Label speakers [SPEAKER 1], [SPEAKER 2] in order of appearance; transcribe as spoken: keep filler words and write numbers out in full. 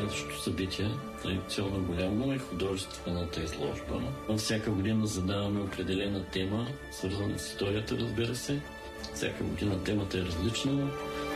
[SPEAKER 1] следващото събитие, традиционно голямо, е художествената изложба. Всяка година задаваме определена тема, свързана с историята, разбира се. Всяка година темата е различна.